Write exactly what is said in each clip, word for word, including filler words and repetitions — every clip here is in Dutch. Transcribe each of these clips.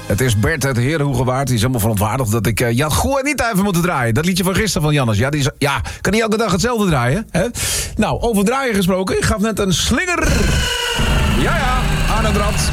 Het is Bert uit Herenhoegewaard. Die is helemaal verontwaardigd dat ik... Uh, je had gewoon niet even moeten draaien. Dat liedje van gisteren van Jannes. Ja, die is, ja, kan niet elke dag hetzelfde draaien. Hè? Nou, over draaien gesproken. Ik gaf net een slinger. Ja, ja, aan het rad.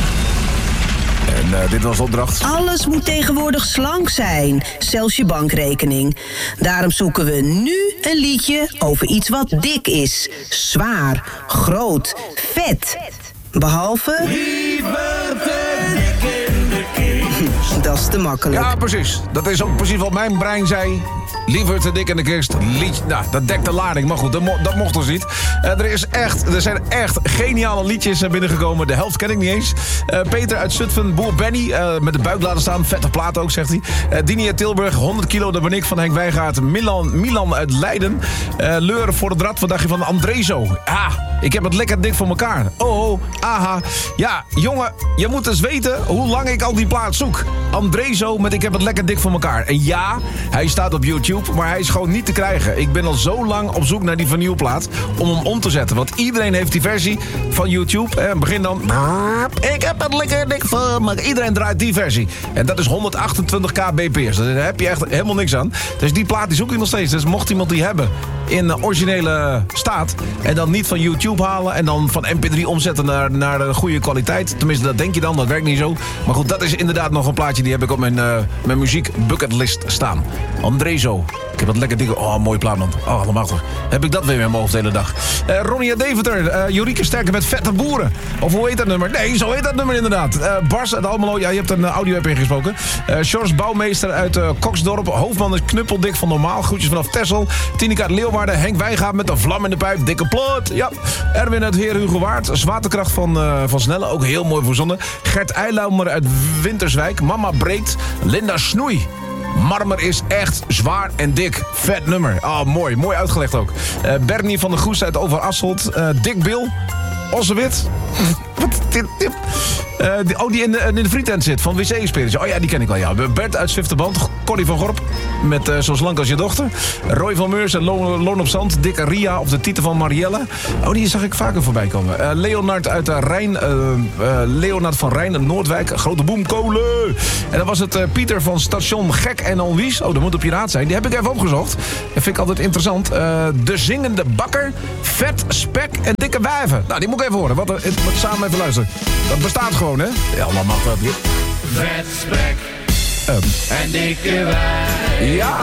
En uh, dit was de opdracht. Alles moet tegenwoordig slank zijn, zelfs je bankrekening. Daarom zoeken we nu een liedje over iets wat dik is. Zwaar, groot, vet. Behalve... Liever te dik in de kist. Dat is te makkelijk. Ja, precies. Dat is ook precies wat mijn brein zei. Liever te dik in de kist. Liedje, nou, dat dekt de lading. Maar goed, dat, mo- dat mocht dus niet. Uh, er, is echt, er zijn echt geniale liedjes binnengekomen. De helft ken ik niet eens. Uh, Peter uit Zutphen, Boer Benny. Uh, met de buik laten staan. Vette plaat ook, zegt hij. Uh, Dini uit Tilburg, honderd kilo. Dat ben ik van Henk Wijngaard. Milan, Milan uit Leiden. Uh, Leuren voor het rad. Wat dacht je van Andrezo? Ah, ik heb het lekker dik voor elkaar. Oh, oh, aha. Ja, jongen, je moet eens weten hoe lang ik al die plaat zoek. Andrezo met ik heb het lekker dik voor elkaar. En ja, hij staat op YouTube. Maar hij is gewoon niet te krijgen. Ik ben al zo lang op zoek naar die vinylplaat om hem om te zetten. Want iedereen heeft die versie van YouTube. Hè, begin dan... Ik heb het lekker dik voor... Maar iedereen draait die versie. En dat is honderdachtentwintig k b p s. Daar heb je echt helemaal niks aan. Dus die plaat die zoek ik nog steeds. Dus mocht iemand die hebben in de originele staat... en dan niet van YouTube halen... en dan van M P drie omzetten naar, naar de goede kwaliteit. Tenminste, dat denk je dan. Dat werkt niet zo. Maar goed, dat is inderdaad nog een plaatje... die heb ik op mijn, uh, mijn muziek bucketlist staan. Andrezo. Ik heb het lekker dikke... Oh, mooi plaat, man. Oh, allemaal toch. Heb ik dat weer in mijn hoofd de hele dag. Uh, Ronnie uit Deventer. Uh, Jorieke Sterker met Vette Boeren. Of hoe heet dat nummer? Nee, zo heet dat nummer inderdaad. Uh, Bars uit Almelo. Ja, je hebt een audio-app ingesproken. Uh, Sjors Bouwmeester uit uh, Koksdorp. Hoofdman is knuppeldik van Normaal. Groetjes vanaf Texel. Tineke uit Leeuwarden. Henk Wijngaard met de vlam in de pijp. Dikke plot. Ja. Erwin uit Herenhugowaard. Zwaartekracht van, uh, van Snelle. Ook heel mooi verzonnen. Gert Eilaumer uit Winterswijk. Mama Breekt. Linda Snoei. Marmer is echt zwaar en dik. Vet nummer. Oh, mooi. Mooi uitgelegd ook. Uh, Bernie van der Goes uit Overasselt. Uh, Dick Bill. Ossewit. Wat? Dit, dit. Uh, die, oh, die in de, in de frietent zit van W C-experience. Oh ja, die ken ik wel, ja. Bert uit Zwifterband. Corrie van Gorp. Met uh, Zo slank als je dochter. Roy van Meurs en Loon, Loon op Zand. Dikke Ria of de titel van Marielle. Oh, die zag ik vaker voorbij komen. Uh, Leonard uit de Rijn. Uh, uh, Leonard van Rijn, Noordwijk. Grote boemkolen. En dan was het uh, Pieter van Station Gek en Alwies. Oh, dat moet een piraat zijn. Die heb ik even opgezocht. Dat vind ik altijd interessant. Uh, de Zingende Bakker. Vet, spek en dikke wijven. Nou, die moet ik even horen. Wat, uh, wat samen even luisteren. Dat bestaat gewoon, hè? Ja, allemaal mag dat. Vet, spek um. en dikke wijn. Ja.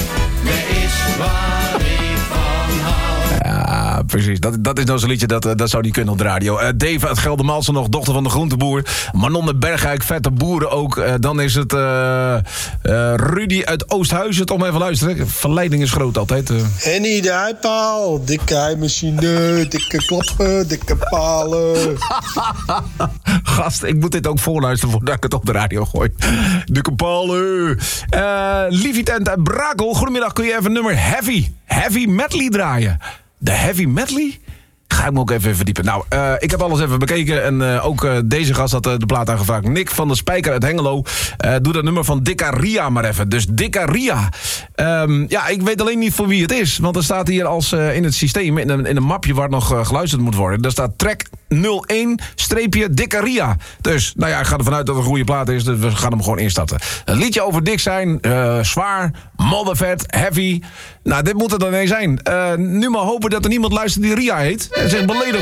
Er is waar ik van hou. Ja, precies. Dat, dat is nou zo'n liedje, dat, dat zou die kunnen op de radio. Uh, Dave uit Geldermalsen nog, dochter van de groenteboer. Manon de Bergijk, vette boeren ook. Uh, dan is het uh, uh, Rudy uit Oosthuizen. Toch maar even luisteren. Verleiding is groot altijd. Uh. Henny de Heipaal. Dikke heimachine, dikke kloppen, dikke palen. Gast, ik moet dit ook voorluisteren voordat ik het op de radio gooi. Dikke palen. Uh, Lievie Tent uit Brakel. Goedemiddag, kun je even nummer Heavy. Heavy Medley draaien. De Heavy Medley? Ga ik me ook even verdiepen. Nou, uh, ik heb alles even bekeken. En uh, ook uh, deze gast had uh, de plaat aangevraagd. Nick van de Spijker uit Hengelo. Uh, doe dat nummer van Dicka Ria maar even. Dus Dicka Ria. Um, ja, ik weet alleen niet voor wie het is. Want er staat hier als uh, in het systeem, in een, in een mapje waar nog uh, geluisterd moet worden. Daar staat track nul één Dicka Ria. Dus, nou ja, ik ga ervan uit dat het een goede plaat is. Dus we gaan hem gewoon instarten. Een liedje over dik zijn. Uh, zwaar. Moddervet. Heavy. Nou, dit moet er dan een zijn. Uh, nu maar hopen dat er niemand luistert die Ria heet. En zegt beledigd